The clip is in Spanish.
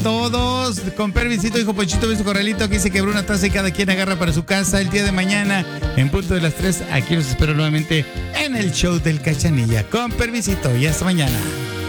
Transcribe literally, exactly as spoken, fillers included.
todos. Con permisito, dijo Ponchito, beso Corralito, que se quebró una taza y cada quien agarra para su casa. El día de mañana, en punto de las tres, aquí los espero nuevamente en el show del Cachanilla. Con permisito y hasta mañana.